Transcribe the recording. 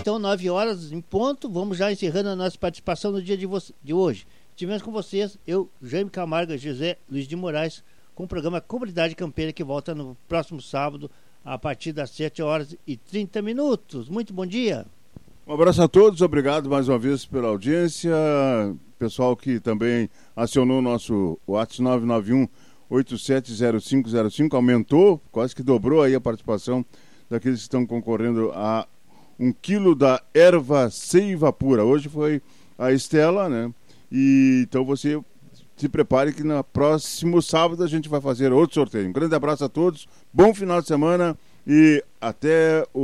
então, 9 horas em ponto, vamos já encerrando a nossa participação no dia de hoje. Tivemos com vocês, eu, Jaime Camargo, José Luiz de Moraes, com o programa Comunidade Campeira, que volta no próximo sábado, a partir das 7 horas e 30 minutos. Muito bom dia. Um abraço a todos, obrigado mais uma vez pela audiência. Pessoal que também acionou o nosso WhatsApp 991-870505, aumentou, quase que dobrou aí a participação daqueles que estão concorrendo a 1 quilo da erva seiva pura. Hoje foi a Estela, né? E então você se prepare que no próximo sábado a gente vai fazer outro sorteio. Um grande abraço a todos, bom final de semana e até o